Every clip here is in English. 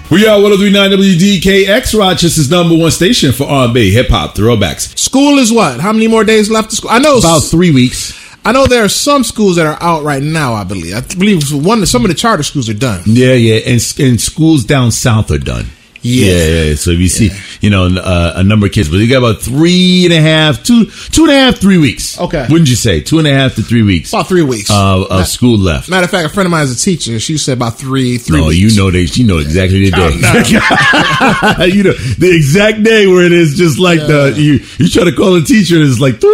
We are 103.9 WDKX, Rochester's #1 station for R&B, hip-hop, throwbacks. School is what? How many more days left of school? I know About 3 weeks. I know there are some schools that are out right now, I believe. Some of the charter schools are done. Yeah, and schools down south are done. Yeah. So if you see, a number of kids, but you got about 3 weeks. Okay. Wouldn't you say 2.5 to 3 weeks? About 3 weeks of school left. Matter of fact, a friend of mine is a teacher. She said about three weeks. You know exactly the day. The exact day where it is just like you try to call a teacher and it's like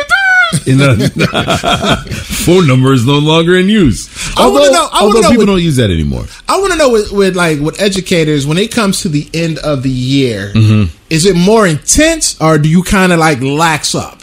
phone number is no longer in use. Although people don't use that anymore. I want to know with educators, when it comes to the end of the year, is it more intense or do you kind of lax up?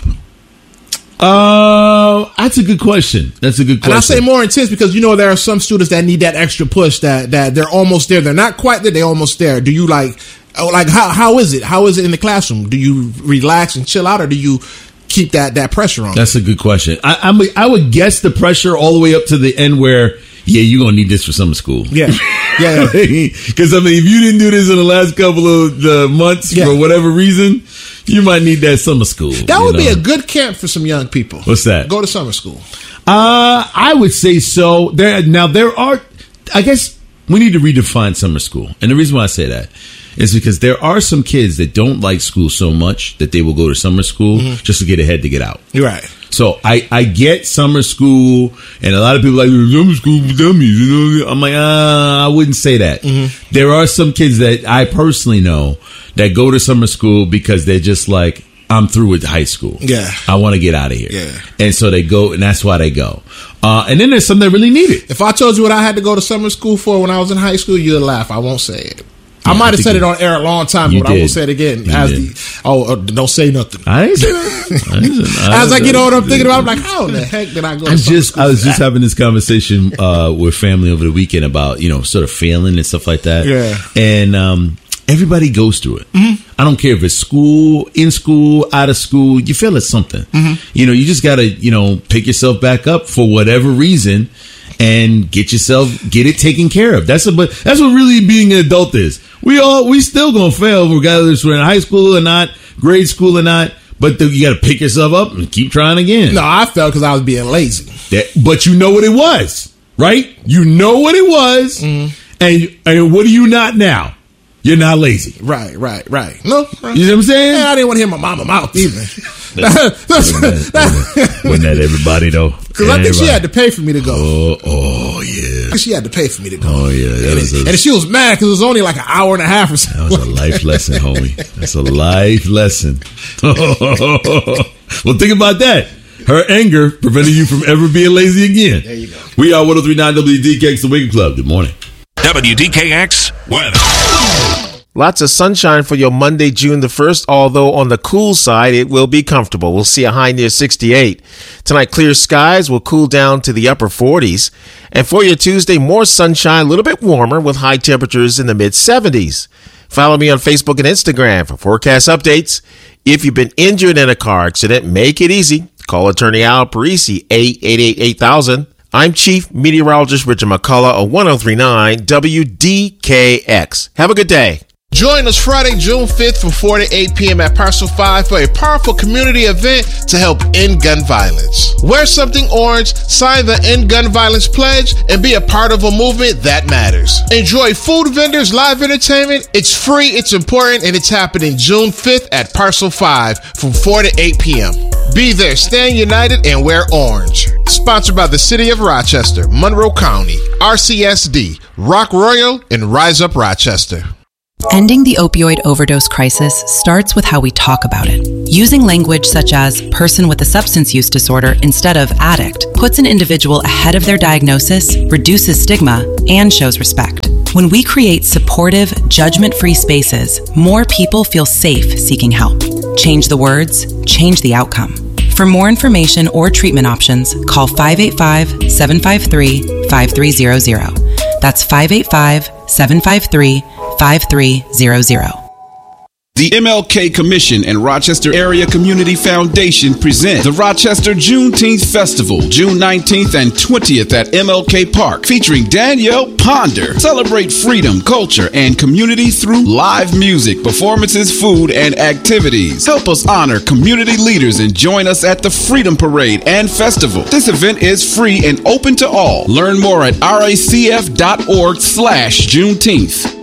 That's a good question. And I say more intense because there are some students that need that extra push that they're almost there. They're not quite there. They're almost there. Do you how is it? How is it in the classroom? Do you relax and chill out, or do you keep that pressure on? That's a good question. I would guess the pressure all the way up to the end where, you're going to need this for summer school. Yeah. Because, if you didn't do this in the last couple of months for whatever reason, you might need that summer school. That would be a good camp for some young people. What's that? Go to summer school. I would say so. There are, I guess we need to redefine summer school. And the reason why I say that is because there are some kids that don't like school so much that they will go to summer school just to get ahead to get out. You're right. So I get summer school, and a lot of people are like, summer school for dummies. I'm like, I wouldn't say that. There are some kids that I personally know that go to summer school because they're just like, I'm through with high school. Yeah. I want to get out of here. Yeah. And so they go, and that's why they go. And then there's some that really need it. If I told you what I had to go to summer school for when I was in high school, you'd laugh. I won't say it. I might have said it on air a long time ago, but I won't say it again. Don't say nothing. I ain't say nothing. As I get older, I'm thinking about it, I'm like, how the heck did I go to summer school? I was just having this conversation with family over the weekend about, sort of failing and stuff like that. Yeah. And everybody goes through it. I don't care if it's school, in school, out of school. You feel it's something. You just got to, pick yourself back up for whatever reason and get it taken care of. That's what really being an adult is. We still gonna fail regardless if we're in high school or not, grade school or not. But you got to pick yourself up and keep trying again. No, I failed because I was being lazy. But you know what it was, right? You know what it was, and what are you not now? You're not lazy. Right. No. Right. You know what I'm saying? I didn't want to hear my mama mouth either. Wasn't that everybody, though? Because I think she had to pay for me to go. Oh, yeah. She had to pay for me to go. Oh, yeah. And she was mad because it was only like an hour and a half or something. That was a life lesson, homie. That's a life lesson. Well, think about that. Her anger prevented you from ever being lazy again. There you go. We are 103.9 WDKX, The Wake Club. Good morning. WDKX weather. Lots of sunshine for your Monday, June the 1st, although on the cool side, it will be comfortable. We'll see a high near 68. Tonight, clear skies will cool down to the upper 40s. And for your Tuesday, more sunshine, a little bit warmer with high temperatures in the mid-70s. Follow me on Facebook and Instagram for forecast updates. If you've been injured in a car accident, make it easy. Call attorney Al Parisi, 888-8000. I'm Chief Meteorologist Richard McCullough of 103.9 WDKX. Have a good day. Join us Friday, June 5th from 4 to 8 p.m. at Parcel 5 for a powerful community event to help end gun violence. Wear something orange, sign the End Gun Violence Pledge, and be a part of a movement that matters. Enjoy food vendors, live entertainment. It's free, it's important, and it's happening June 5th at Parcel 5 from 4 to 8 p.m. Be there, stand united, and wear orange. Sponsored by the City of Rochester, Monroe County, RCSD, Rock Royal, and Rise Up Rochester. Ending the opioid overdose crisis starts with how we talk about it. Using language such as person with a substance use disorder instead of addict puts an individual ahead of their diagnosis, reduces stigma, and shows respect. When we create supportive, judgment-free spaces, more people feel safe seeking help. Change the words, change the outcome. For more information or treatment options, call 585-753-5300. That's 585-753-5300. The MLK Commission and Rochester Area Community Foundation present the Rochester Juneteenth Festival, June 19th and 20th at MLK Park, featuring Danielle Ponder. Celebrate freedom, culture, and community through live music, performances, food, and activities. Help us honor community leaders and join us at the Freedom Parade and Festival. This event is free and open to all. Learn more at racf.org/Juneteenth.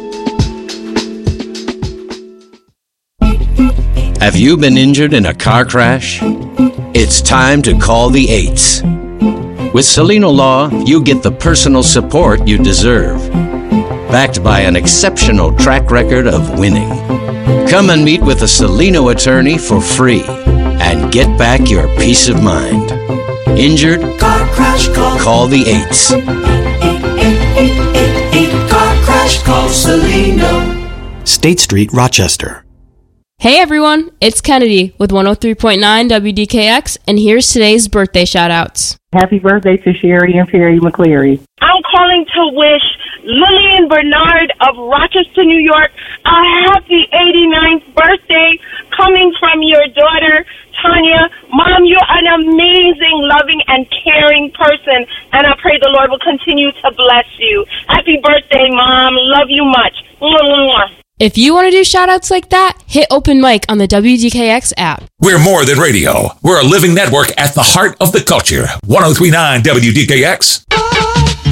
Have you been injured in a car crash? It's time to call the Eights. With Celino Law, you get the personal support you deserve, backed by an exceptional track record of winning. Come and meet with a Celino attorney for free and get back your peace of mind. Injured? Car crash, call the Eights. 888 car crash, call Celino. State Street, Rochester. Hey everyone, it's Kennedy with 103.9 WDKX, and here's today's birthday shout-outs. Happy birthday to Sherry and Perry McCleary. I'm calling to wish Lillian Bernard of Rochester, New York, a happy 89th birthday coming from your daughter, Tanya. Mom, you're an amazing, loving, and caring person, and I pray the Lord will continue to bless you. Happy birthday, Mom. Love you much. Mwah. If you want to do shout-outs like that, hit open mic on the WDKX app. We're more than radio. We're a living network at the heart of the culture. 103.9 WDKX.